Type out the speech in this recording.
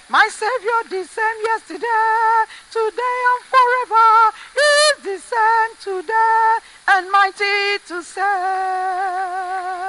My Savior, the same yesterday, today and forever. He is the same today and mighty to save.